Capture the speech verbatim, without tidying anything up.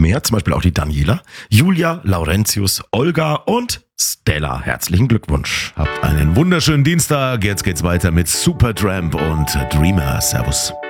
mehr, zum Beispiel auch die Daniela, Julia, Laurentius, Olga und Stella. Herzlichen Glückwunsch. Habt einen wunderschönen Dienstag. Jetzt geht's weiter mit Supertramp und Dreamer. Servus.